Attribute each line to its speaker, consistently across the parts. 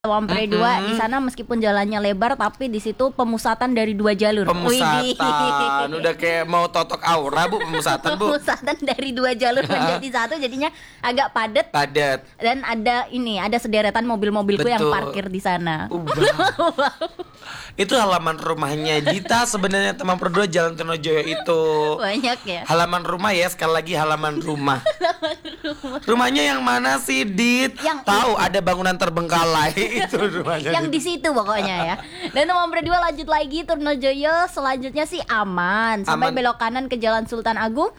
Speaker 1: Wampre 2 di sana meskipun jalannya lebar tapi di situ pemusatan dari 2 jalur.
Speaker 2: Pemusatan, udah kayak mau totok aura Bu, pemusatan Bu.
Speaker 1: Pemusatan dari 2 jalur menjadi satu, jadinya agak padat.
Speaker 2: Padat.
Speaker 1: Dan ada sederetan mobil-mobilku yang
Speaker 2: Betul.
Speaker 1: parkir di sana.
Speaker 2: Itu halaman rumahnya Dita sebenarnya, teman berdua Jalan Tronojoyo itu.
Speaker 1: Banyak ya.
Speaker 2: Halaman rumah ya, sekali lagi halaman rumah. Rumahnya yang mana sih, Dit?
Speaker 1: Yang
Speaker 2: Tahu ada bangunan terbengkalai itu rumahnya.
Speaker 1: Yang di situ pokoknya ya. Dan nomor 2 lanjut lagi Tronojoyo, selanjutnya sih aman. Sampai
Speaker 2: Aman.
Speaker 1: belok kanan ke Jalan Sultan Agung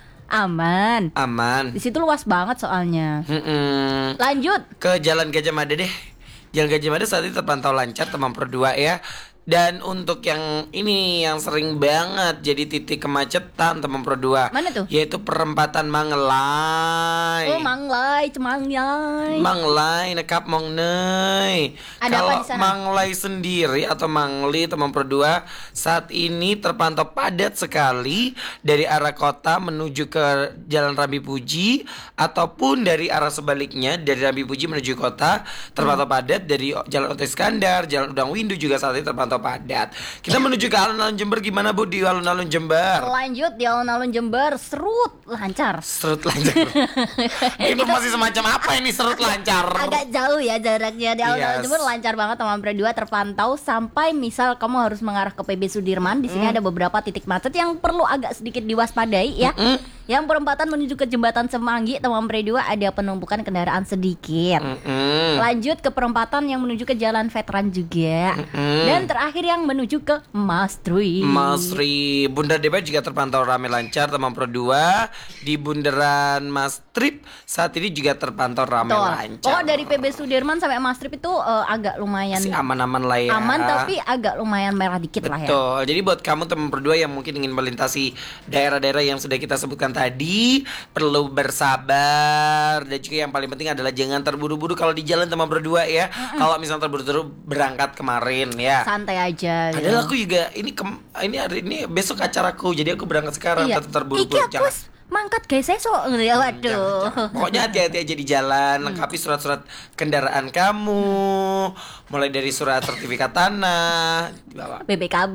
Speaker 1: aman.
Speaker 2: Aman.
Speaker 1: Di situ luas banget soalnya.
Speaker 2: Mm-mm.
Speaker 1: Lanjut.
Speaker 2: Ke Jalan Gajah Mada deh. Jalan Gajah Mada saat ini terpantau lancar teman berdua ya. Dan untuk yang ini yang sering banget jadi titik kemacetan teman berdua.
Speaker 1: Mana tuh?
Speaker 2: Yaitu perempatan Manglai.
Speaker 1: Oh, Manglai, Cemanglai.
Speaker 2: Manglai nekap mong nei.
Speaker 1: Ada apa
Speaker 2: Kalau
Speaker 1: di sana?
Speaker 2: Manglai sendiri atau Mangli teman berdua saat ini terpantau padat sekali dari arah kota menuju ke Jalan Rambi Puji ataupun dari arah sebaliknya dari Rambi Puji menuju kota terpantau padat. Dari Jalan Oto Iskandar, Jalan Udang Windu juga saat ini terpantau padat. Kita menuju ke alun-alun Jember, gimana Bu di alun-alun Jember?
Speaker 1: Lanjut di alun-alun Jember, serut lancar.
Speaker 2: Serut lancar. Itu masih semacam apa ini serut lancar?
Speaker 1: Agak jauh ya jaraknya. Di alun-alun
Speaker 2: Yes.
Speaker 1: Jember lancar banget teman berdua, terpantau sampai misal kamu harus mengarah ke PB Sudirman. Di sini ada beberapa titik macet yang perlu agak sedikit diwaspadai ya. Yang perempatan menuju ke Jembatan Semanggi teman berdua ada penumpukan kendaraan sedikit. Lanjut ke perempatan yang menuju ke Jalan Veteran juga. Dan terakhir yang menuju ke Mastri.
Speaker 2: Masri, Bundar Depok juga terpantau ramai lancar teman berdua. Di Bundaran Mastrip saat ini juga terpantau ramai lancar.
Speaker 1: Oh, dari PB Sudirman sampai Mastrip itu agak lumayan
Speaker 2: masih aman-aman lah ya.
Speaker 1: aman, tapi agak lumayan merah dikit lah ya.
Speaker 2: Betul. Jadi buat kamu teman berdua yang mungkin ingin melintasi daerah-daerah yang sudah kita sebutkan tadi, perlu bersabar dan juga yang paling penting adalah jangan terburu-buru kalau di jalan teman berdua ya. Kalau misalnya terburu-buru berangkat kemarin ya.
Speaker 1: Santai aja gitu.
Speaker 2: Padahal aku juga ini hari ini besok acaraku, jadi aku berangkat sekarang
Speaker 1: Iya.
Speaker 2: tetap terburu-buru.
Speaker 1: Iki aku mangkat guys esok ya, waduh.
Speaker 2: Pokoknya hati-hati aja di jalan, lengkapi surat-surat kendaraan kamu, mulai dari surat sertifikat tanah, dibawa.
Speaker 1: BPKB,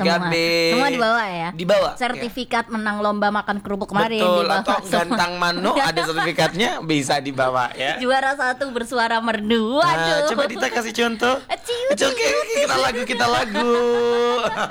Speaker 1: semua dibawa ya.
Speaker 2: Dibawa.
Speaker 1: Sertifikat menang lomba makan kerupuk kemarin
Speaker 2: Betul,
Speaker 1: dibawa
Speaker 2: atau
Speaker 1: semua.
Speaker 2: gantang mano ada sertifikatnya bisa dibawa ya.
Speaker 1: Juara 1 bersuara merdu. Waduh.
Speaker 2: Nah, coba Dita kasih contoh.
Speaker 1: Ciu,
Speaker 2: Oke, kita lagu.